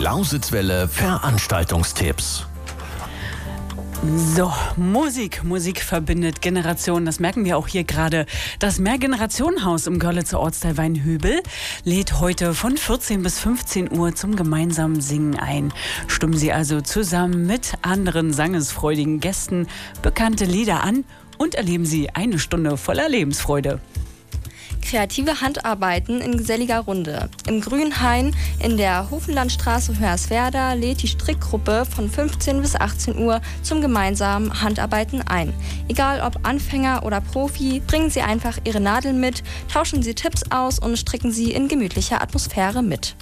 Lausitzwelle Veranstaltungstipps. So, Musik verbindet Generationen. Das merken wir auch hier gerade. Das Mehrgenerationenhaus im Görlitzer Ortsteil Weinhübel lädt heute von 14 bis 15 Uhr zum gemeinsamen Singen ein. Stimmen Sie also zusammen mit anderen sangesfreudigen Gästen bekannte Lieder an und erleben Sie eine Stunde voller Lebensfreude. Kreative Handarbeiten in geselliger Runde. Im Grünhain in der Hofenlandstraße Hörswerda lädt die Strickgruppe von 15 bis 18 Uhr zum gemeinsamen Handarbeiten ein. Egal ob Anfänger oder Profi, bringen Sie einfach Ihre Nadeln mit, tauschen Sie Tipps aus und stricken Sie in gemütlicher Atmosphäre mit.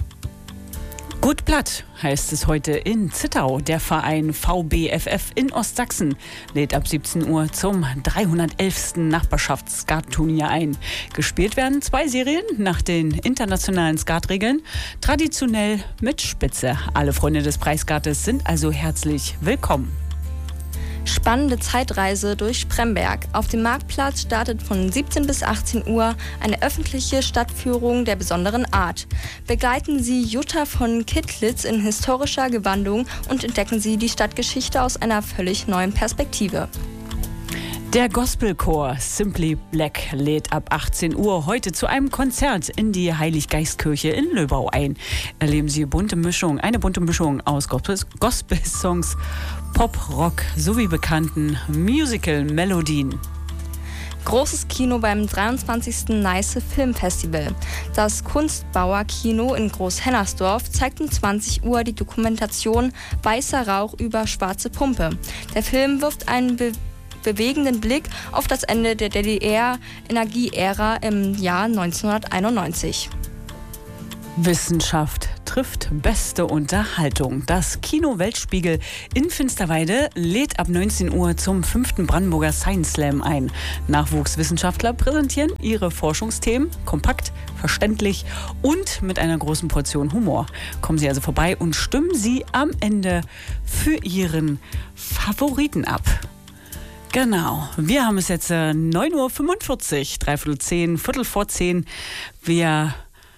Gut Blatt heißt es heute in Zittau. Der Verein VBFF in Ostsachsen lädt ab 17 Uhr zum 311. Nachbarschafts-Skat-Turnier ein. Gespielt werden 2 Serien nach den internationalen Skatregeln, traditionell mit Spitze. Alle Freunde des Preisskates sind also herzlich willkommen. Spannende Zeitreise durch Spremberg. Auf dem Marktplatz startet von 17 bis 18 Uhr eine öffentliche Stadtführung der besonderen Art. Begleiten Sie Jutta von Kittlitz in historischer Gewandung und entdecken Sie die Stadtgeschichte aus einer völlig neuen Perspektive. Der Gospelchor Simply Black lädt ab 18 Uhr heute zu einem Konzert in die Heiliggeistkirche in Löbau ein. Erleben Sie eine bunte Mischung aus Gospel-Songs, Pop-Rock sowie bekannten Musical-Melodien. Großes Kino beim 23. Neiße Filmfestival. Das Kunstbauer-Kino in Großhennersdorf zeigt um 20 Uhr die Dokumentation Weißer Rauch über schwarze Pumpe. Der Film wirft einen bewegenden Blick auf das Ende der DDR-Energieära im Jahr 1991. Wissenschaft trifft beste Unterhaltung. Das Kino Weltspiegel in Finsterwalde lädt ab 19 Uhr zum 5. Brandenburger Science Slam ein. Nachwuchswissenschaftler präsentieren ihre Forschungsthemen kompakt, verständlich und mit einer großen Portion Humor. Kommen Sie also vorbei und stimmen Sie am Ende für Ihren Favoriten ab. Genau, wir haben es jetzt 9.45 Uhr, dreiviertel 10, viertel vor 10. Wir,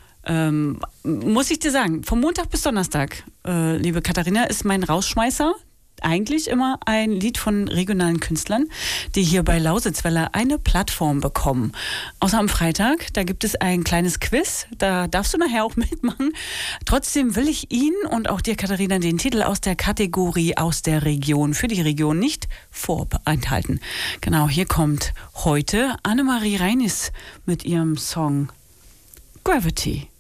muss ich dir sagen, vom Montag bis Donnerstag, liebe Katharina, ist mein Rausschmeißer eigentlich immer ein Lied von regionalen Künstlern, die hier bei Lausitzwelle eine Plattform bekommen. Außer am Freitag, da gibt es ein kleines Quiz, da darfst du nachher auch mitmachen. Trotzdem will ich Ihnen und auch dir, Katharina, den Titel aus der Kategorie aus der Region für die Region nicht vorenthalten. Genau, hier kommt heute Annemarie Reinis mit ihrem Song Gravity.